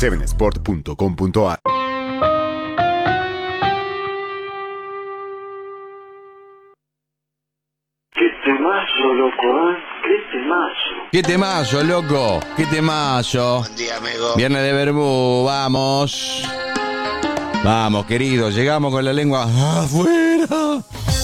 7sport.com.ar. Qué temazo, loco, ¿eh? Qué temazo. ¡Qué temazo, loco! ¡Qué temazo! Buen día, amigo. Viernes de Bermú, vamos. Vamos, querido, llegamos con la lengua afuera.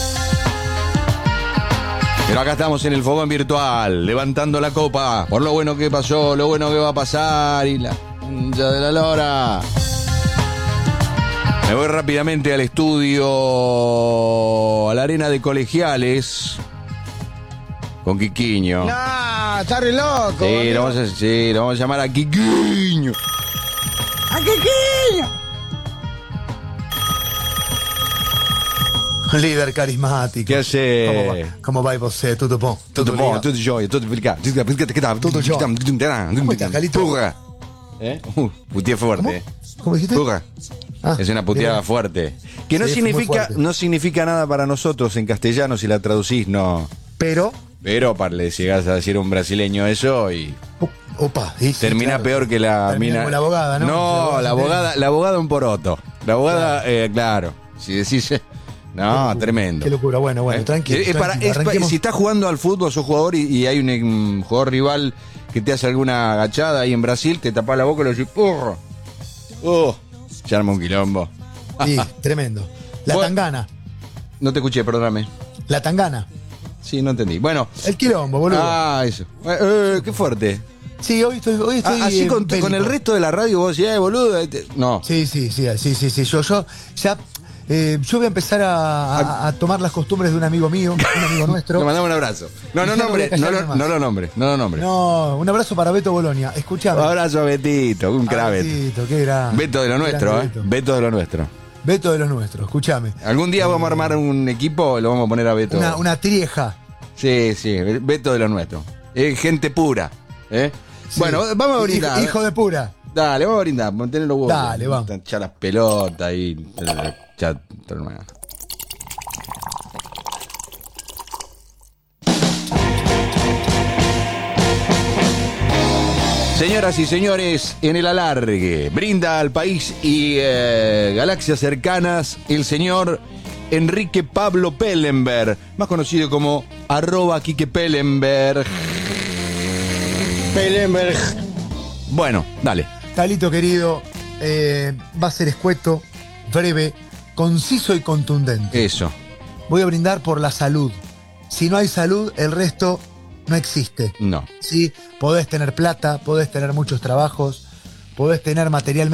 Pero acá estamos en el fogón virtual, levantando la copa por lo bueno que pasó, lo bueno que va a pasar y la concha de la lora. Me voy rápidamente al estudio, a la arena de Colegiales, con Quiquiño. No, está re loco. Sí, lo vamos a llamar a Quiquiño. ¡A Quiquiño! Líder carismático. ¿Qué hace? ¿Cómo va você? Tudo bom? Tutto buono, tutto gioia, tutto felice. Tutto gioia. ¿Cómo estás, Calito? Purra. Puteada fuerte. ¿Cómo dijiste? Purra. Ah, Es una puteada bien. fuerte. Que no Sí, fue muy significa, fuerte. no significa nada para nosotros en castellano si la traducís, no. Pero, Pero para le llegás a decir a un brasileño eso y opa, sí, termina claro. peor que la Termina mina. como la abogada, ¿no? No, la abogada un poroto. La abogada, claro. Si decís. No, tremendo. Qué locura. Bueno, tranquilo. Si estás jugando al fútbol, sos jugador y hay un jugador rival que te hace alguna agachada ahí en Brasil, te tapa la boca y lo decís, ¡porro! Se arma un quilombo. Sí, tremendo. La Bueno. tangana. No te escuché, perdóname. La tangana. Sí, no entendí. Bueno. El quilombo, boludo. Eso. Qué fuerte. Sí, hoy estoy Así con bélico. el resto de la radio vos decís, boludo. No. Sí. Yo ya. Yo voy a empezar a tomar las costumbres de un amigo mío, un amigo nuestro. Le mandamos un abrazo. No Ya no voy nombre, a callarme más. no lo nombre. No, un abrazo para Beto Bolonia. Escuchame. Un abrazo a Betito, un cravet. Betito, qué grande. Beto de lo nuestro, Grande Beto. Beto de lo nuestro. Beto de los nuestros, escuchame. Algún día vamos a armar un equipo y lo vamos a poner a Beto. Una trieja. Sí, Beto de lo nuestro. Gente pura. Sí. Bueno, vamos a brindar. Hijo de pura. Dale, vamos a brindar, mantener los huevos. Dale, vamos. Echar las pelotas y. Señoras y señores, en el alargue, brinda al país y galaxias cercanas el señor Enrique Pablo Pellenberg, más conocido como @Quique Pellenberg. Bueno, dale. Talito querido, va a ser escueto, breve, conciso y contundente. Eso. Voy a brindar por la salud. Si no hay salud, el resto no existe. No. ¿Sí? Podés tener plata, podés tener muchos trabajos, podés tener materialmente